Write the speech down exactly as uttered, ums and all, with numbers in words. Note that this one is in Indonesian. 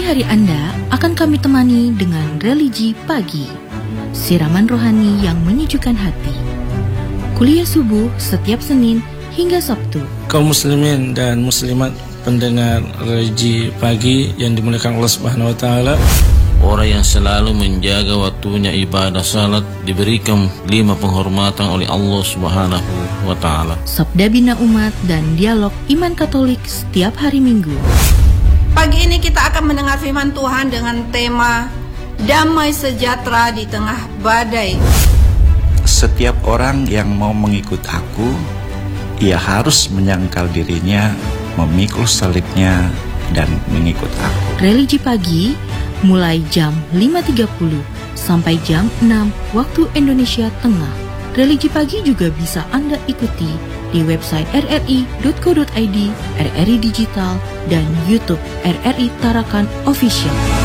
hari Anda akan kami temani dengan Religi Pagi, siraman rohani yang menyejukkan hati. Kuliah subuh setiap Senin hingga Sabtu. Kaum muslimin dan muslimat pendengar Religi Pagi yang dimuliakan Allah Subhanahu wa taala. Orang yang selalu menjaga waktunya ibadah salat diberikan lima penghormatan oleh Allah Subhanahu wa taala. Sabda Bina Umat dan Dialog Iman Katolik setiap hari Minggu. Pagi ini kita akan mendengar firman Tuhan dengan tema Damai Sejahtera di Tengah Badai. Setiap orang yang mau mengikut aku, ia harus menyangkal dirinya, memikul salibnya, dan mengikut aku. Religi Pagi mulai jam lima tiga puluh sampai jam enam waktu Indonesia Tengah. Religi Pagi juga bisa Anda ikuti di website r r i dot co dot i d, R R I Digital, dan YouTube R R I Tarakan Official.